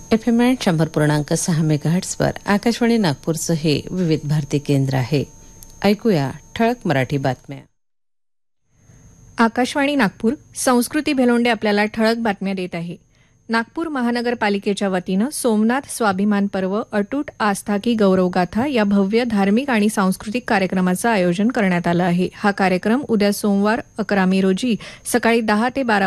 FM 100.6 मेगाहर्ट्झवर Akashvani नागपूरचं हे विविध भारती केंद्र आहे. ऐकूया ठळक मराठी बातम्या. आकाशवाणी नागपूर संस्कृती भेलोंडे आपल्याला ठळक बातम्या देत आहे. नागपूर महानगरपालिकेच्या वतीनं सोमनाथ स्वाभिमान पर्व अटूट आस्था की गौरवगाथा या भव्य धार्मिक आणि सांस्कृतिक कार्यक्रमाचं आयोजन करण्यात आलं आहे. हा कार्यक्रम उद्या सोमवार 11 मे रोजी सकाळी 10 ते 12